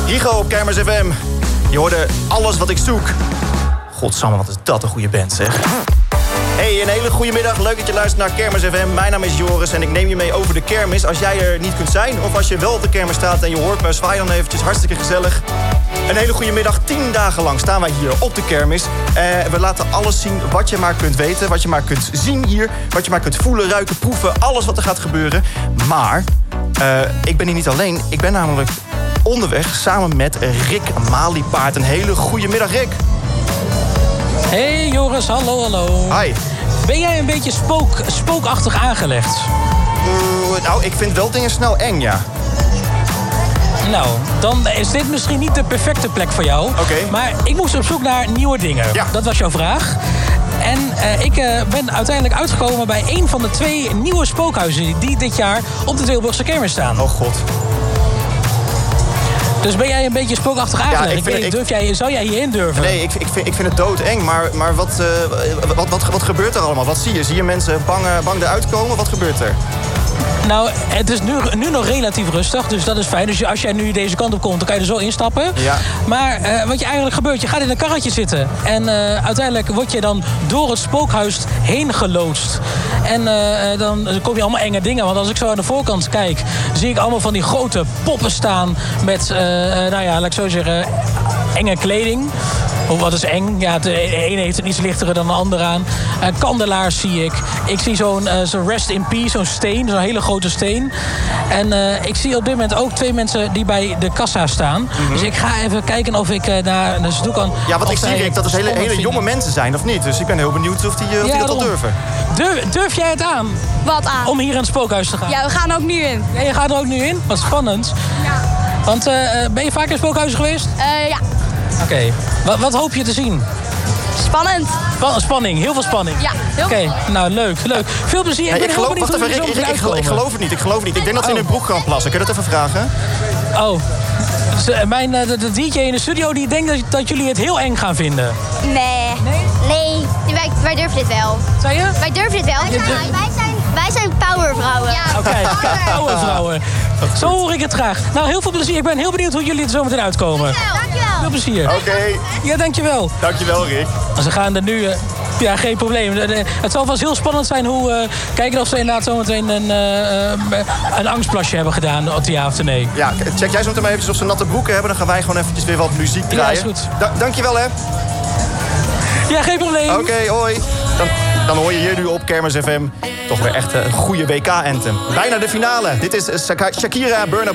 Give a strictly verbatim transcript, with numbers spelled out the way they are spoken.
Rigo op Kermis F M. Je hoorde Alles Wat Ik Zoek. Godsamme, wat is dat een goede band, zeg. Hey, een hele goede middag. Leuk dat je luistert naar Kermis F M. Mijn naam is Joris en ik neem je mee over de kermis. Als jij er niet kunt zijn of als je wel op de kermis staat en je hoort me, zwaai dan eventjes. Hartstikke gezellig. Een hele goede middag. Tien dagen lang staan wij hier op de kermis. Uh, we laten alles zien wat je maar kunt weten. Wat je maar kunt zien hier. Wat je maar kunt voelen, ruiken, proeven. Alles wat er gaat gebeuren. Maar uh, ik ben hier niet alleen. Ik ben namelijk onderweg samen met Rick Maliepaard. Een hele goede middag, Rick. Hey Joris, hallo, hallo. Hi. Ben jij een beetje spook, spookachtig aangelegd? Uh, nou, ik vind wel dingen snel eng, ja. Nou, dan is dit misschien niet de perfecte plek voor jou. Oké. Okay. Maar ik moest op zoek naar nieuwe dingen. Ja. Dat was jouw vraag. En uh, ik uh, ben uiteindelijk uitgekomen bij een van de twee nieuwe spookhuizen die dit jaar op de Tilburgse kermis staan. Oh god. Dus ben jij een beetje spookachtig aangelegd? Ja, ik vind, ik weet, ik, durf jij, zou jij hierin durven? Nee, ik, ik, vind, ik vind het doodeng. Maar, maar wat, uh, wat, wat, wat gebeurt er allemaal? Wat zie je? Zie je mensen bang, bang eruit komen? Wat gebeurt er? Nou, het is nu, nu nog relatief rustig, dus dat is fijn. Dus als jij nu deze kant op komt, dan kan je er zo instappen. Ja. Maar uh, wat je eigenlijk gebeurt, je gaat in een karretje zitten. En uh, uiteindelijk word je dan door het spookhuis heen geloodst. En uh, dan kom je allemaal enge dingen. Want als ik zo aan de voorkant kijk, zie ik allemaal van die grote poppen staan met, uh, nou ja, laat ik zo zeggen, enge kleding. Oh, wat is eng? Ja, de ene heeft het iets lichtere dan de ander aan. Uh, kandelaars zie ik. Ik zie zo'n uh, zo'n rest in peace, zo'n steen, zo'n hele grote steen. En uh, ik zie op dit moment ook twee mensen die bij de kassa staan. Mm-hmm. Dus ik ga even kijken of ik uh, naar de stoel kan. Ja, wat ik zie, Rick, dat het hele, hele jonge mensen zijn, of niet? Dus ik ben heel benieuwd of die, of die ja, dat al durven. Durf, durf jij het aan? Wat aan? Om hier in het spookhuis te gaan? Ja, we gaan er ook nu in. Ja, je gaat er ook nu in? Wat spannend. Ja. Want uh, ben je vaak in spookhuizen geweest? Uh, ja. Oké. Okay. Wat, wat hoop je te zien? Spannend. Span- spanning, heel veel spanning. Ja, heel Oké, okay. Nou leuk, leuk. Veel plezier. Nee, ik, geloof, wacht even, Rick, ik, ik, geloof, ik geloof het niet, ik geloof het niet. Ik denk dat ze in hun broek gaan plassen. Kun je dat even vragen? Oh, mijn, de, de D J in de studio die denkt dat, dat jullie het heel eng gaan vinden. Nee. Nee? Nee, wij, wij durven dit wel. Zei je? Wij durven dit wel. Wij zijn, wij zijn, wij zijn powervrouwen. Ja. Oké, okay. Powervrouwen. Zo hoor ik het graag. Nou, heel veel plezier. Ik ben heel benieuwd hoe jullie er zo meteen uitkomen. Dankjewel. Veel plezier. Oké. Okay. Ja, dankjewel. Dankjewel, Rick. Ze gaan er nu... Uh, Ja, geen probleem. Het zal vast heel spannend zijn hoe... Uh, kijken of ze inderdaad zometeen een, uh, een angstplasje hebben gedaan op ja of nee. Ja, check jij zo meteen maar eventjes of ze natte broeken hebben. Dan gaan wij gewoon eventjes weer wat muziek draaien. Ja, is goed. Da- dankjewel, hè. Ja, geen probleem. Oké, okay, hoi. Dan, dan hoor je hier nu op Kermis F M toch weer echt een goede W K-anthem. Bijna de finale. Dit is Shakira, Burna